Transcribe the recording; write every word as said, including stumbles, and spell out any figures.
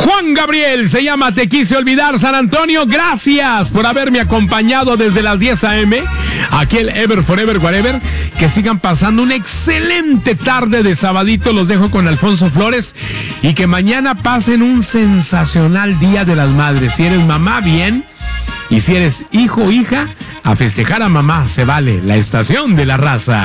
Juan Gabriel se llama Te Quise Olvidar. San Antonio, gracias por haberme acompañado desde las diez a.m. aquí el Ever Forever Whatever. Que sigan pasando una excelente tarde de sabadito. Los dejo con Alfonso Flores y que mañana pasen un sensacional Día de las Madres. Si eres mamá, bien, y si eres hijo o hija, a festejar a mamá se vale. La estación de la raza.